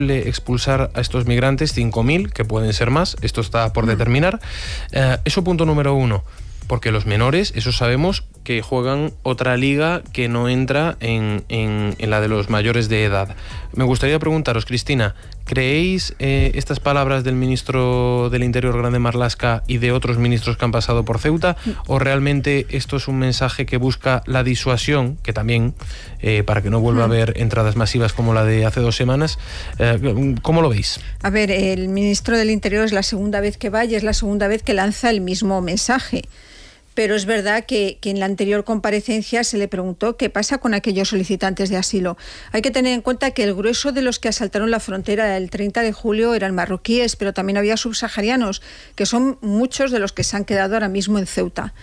expulsar a estos migrantes, 5.000, que pueden ser más, esto está por determinar. Eso punto número uno, porque los menores, eso sabemos que juegan otra liga que no entra en la de los mayores de edad. Me gustaría preguntaros, Cristina, ¿creéis estas palabras del ministro del Interior, Grande Marlaska, y de otros ministros que han pasado por Ceuta, o realmente esto es un mensaje que busca la disuasión, que también, para que no vuelva a haber entradas masivas como la de hace 2 semanas? ¿Cómo lo veis? A ver, el ministro del Interior es la segunda vez que va y es la segunda vez que lanza el mismo mensaje. Pero es verdad que en la anterior comparecencia se le preguntó qué pasa con aquellos solicitantes de asilo. Hay que tener en cuenta que el grueso de los que asaltaron la frontera el 30 de julio eran marroquíes, pero también había subsaharianos, que son muchos de los que se han quedado ahora mismo en Ceuta.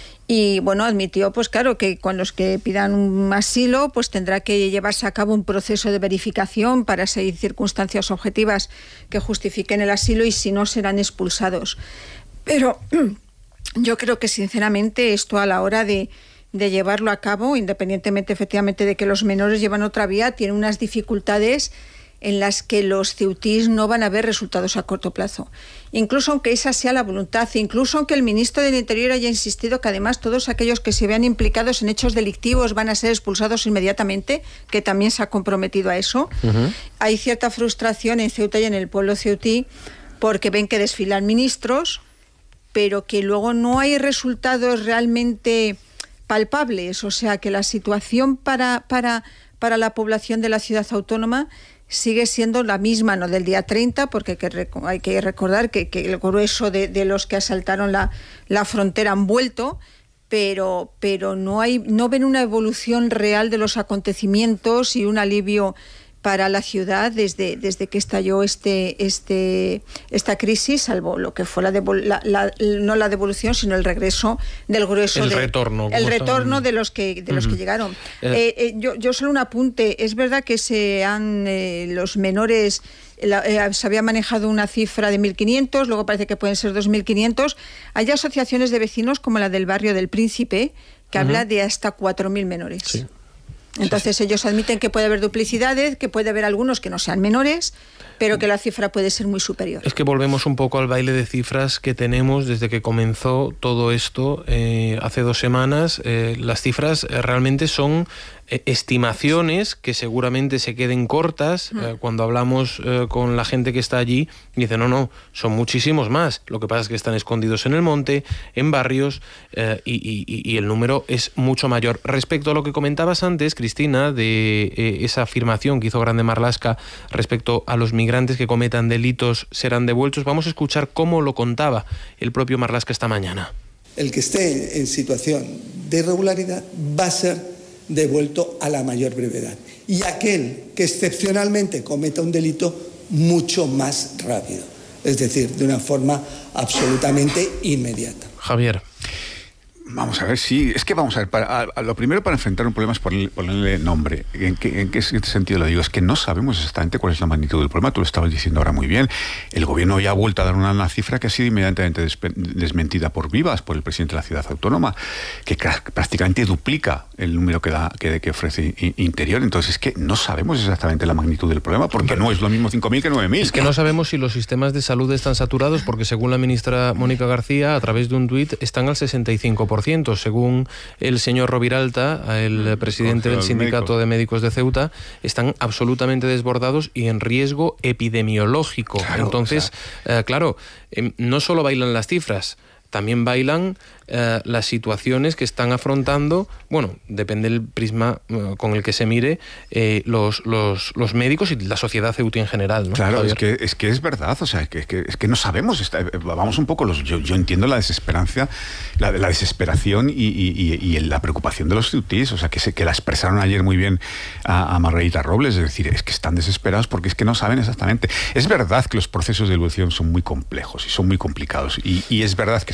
Y bueno, admitió, pues claro, que con los que pidan un asilo, pues tendrá que llevarse a cabo un proceso de verificación para seguir circunstancias objetivas que justifiquen el asilo, y si no, serán expulsados. Pero yo creo que sinceramente esto, a la hora de llevarlo a cabo, independientemente efectivamente de que los menores llevan otra vía, tiene unas dificultades en las que los ceutís no van a ver resultados a corto plazo. Incluso aunque esa sea la voluntad, incluso aunque el ministro del Interior haya insistido que además todos aquellos que se vean implicados en hechos delictivos van a ser expulsados inmediatamente, que también se ha comprometido a eso, hay cierta frustración en Ceuta y en el pueblo ceutí, porque ven que desfilan ministros, pero que luego no hay resultados realmente palpables. O sea, que la situación para la población de la ciudad autónoma sigue siendo la misma, no del día 30, porque hay que recordar que el grueso de los que asaltaron la frontera han vuelto, pero no ven una evolución real de los acontecimientos y un alivio para la ciudad desde que estalló esta crisis, salvo lo que fue no la devolución, sino el regreso del grueso, el retorno de los que llegaron. Yo solo un apunte. Es verdad que los menores, se había manejado una cifra de 1.500, luego parece que pueden ser 2.500. Hay asociaciones de vecinos como la del barrio del Príncipe que habla de hasta 4.000 menores. Sí. Entonces ellos admiten que puede haber duplicidades, que puede haber algunos que no sean menores, pero que la cifra puede ser muy superior. Es que volvemos un poco al baile de cifras que tenemos desde que comenzó todo esto hace 2 semanas. Las cifras realmente son estimaciones que seguramente se queden cortas. Cuando hablamos con la gente que está allí, dice no, son muchísimos más. Lo que pasa es que están escondidos en el monte, en barrios, y el número es mucho mayor. Respecto a lo que comentabas antes, Cristina, de esa afirmación que hizo Grande Marlaska respecto a los migrantes que cometan delitos serán devueltos, vamos a escuchar cómo lo contaba el propio Marlaska esta mañana. El que esté en situación de irregularidad va a ser devuelto a la mayor brevedad, y aquel que excepcionalmente cometa un delito mucho más rápido, es decir, de una forma absolutamente inmediata. Javier. Vamos a ver, sí, es que vamos a ver, lo primero para enfrentar un problema es ponerle nombre. ¿En qué sentido lo digo? Es que no sabemos exactamente cuál es la magnitud del problema. Tú lo estabas diciendo ahora muy bien. El gobierno ya ha vuelto a dar una cifra que ha sido inmediatamente desmentida por Vivas, por el presidente de la ciudad autónoma, que prácticamente duplica el número que ofrece Interior. Entonces es que no sabemos exactamente la magnitud del problema, porque no es lo mismo 5.000 que 9.000. Es que no sabemos si los sistemas de salud están saturados, porque según la ministra Mónica García, a través de un tuit, están al 65%. Según el señor Roviralta, el presidente del Sindicato de Médicos de Ceuta, están absolutamente desbordados y en riesgo epidemiológico. Claro, entonces, claro, no solo bailan las cifras, también bailan las situaciones que están afrontando, bueno, depende del prisma con el que se mire, los médicos y la sociedad ceutí en general, ¿no? Claro, es que es verdad, o sea, es que no sabemos, vamos un poco, yo entiendo la desesperanza, la desesperación y la preocupación de los ceutís, o sea, que la expresaron ayer muy bien a Margarita Robles, es decir, es que están desesperados porque es que no saben exactamente. Es verdad que los procesos de devolución son muy complejos y son muy complicados, y es verdad que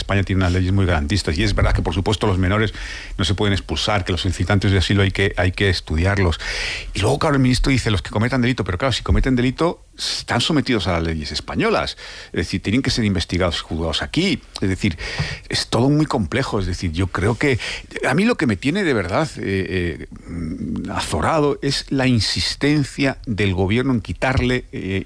España tiene unas leyes muy garantistas, y es verdad que por supuesto los menores no se pueden expulsar, que los solicitantes de asilo hay que estudiarlos. Y luego, claro, el ministro dice los que cometan delito, pero claro, si cometen delito están sometidos a las leyes españolas, es decir, tienen que ser investigados y juzgados aquí, es decir, es todo muy complejo. Es decir, yo creo que a mí lo que me tiene de verdad azorado es la insistencia del gobierno en quitarle